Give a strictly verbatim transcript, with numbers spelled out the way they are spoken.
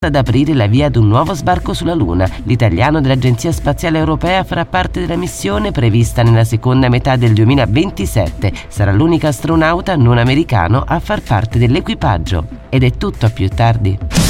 ad aprire la via ad un nuovo sbarco sulla Luna. L'italiano dell'Agenzia Spaziale Europea farà parte della missione prevista nella seconda metà del duemilaventisette. Sarà l'unico astronauta non americano a far parte dell'equipaggio. Ed è tutto, a più tardi.